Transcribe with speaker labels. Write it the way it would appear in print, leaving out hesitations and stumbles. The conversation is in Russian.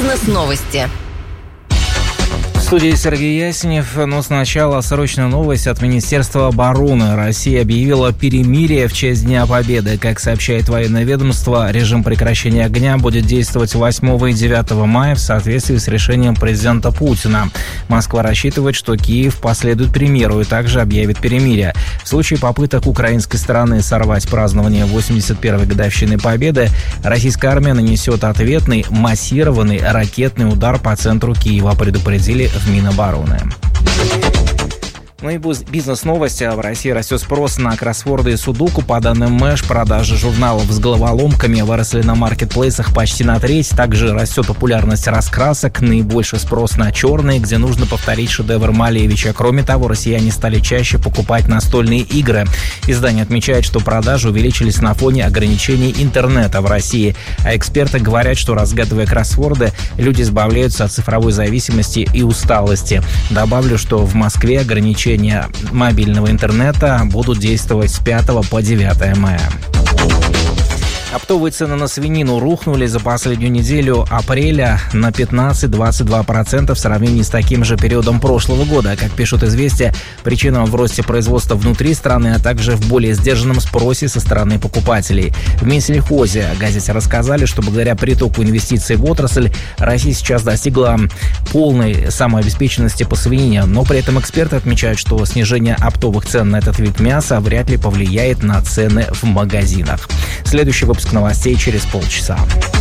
Speaker 1: Бизнес-новости.
Speaker 2: В студии Сергей Ясенев, но сначала срочная новость от Министерства обороны. Россия объявила перемирие в честь Дня Победы. Как сообщает военное ведомство, режим прекращения огня будет действовать 8 и 9 мая в соответствии с решением президента Путина. Москва рассчитывает, что Киев последует примеру и также объявит перемирие. В случае попыток украинской стороны сорвать празднование 81-й годовщины Победы, российская армия нанесет ответный массированный ракетный удар по центру Киева, предупредили в Минобороны. Ну и бизнес-новости. В России растет спрос на кроссворды и судоку. По данным Мэш, продажи журналов с головоломками выросли на маркетплейсах почти на треть. Также растет популярность раскрасок, наибольший спрос на черные, где нужно повторить шедевр Малевича. Кроме того, россияне стали чаще покупать настольные игры. Издание отмечает, что продажи увеличились на фоне ограничений интернета в России. А эксперты говорят, что, разгадывая кроссворды, люди избавляются от цифровой зависимости и усталости. Добавлю, что в Москве ограничения мобильного интернета будут действовать с 5 по 9 мая. Оптовые цены на свинину рухнули за последнюю неделю апреля на 15-22% в сравнении с таким же периодом прошлого года. Как пишут «Известия», причина в росте производства внутри страны, а также в более сдержанном спросе со стороны покупателей. В Минсельхозе газете рассказали, что благодаря притоку инвестиций в отрасль Россия сейчас достигла полной самообеспеченности по свинине, но при этом эксперты отмечают, что снижение оптовых цен на этот вид мяса вряд ли повлияет на цены в магазинах. Следующий выпуск новостей через полчаса.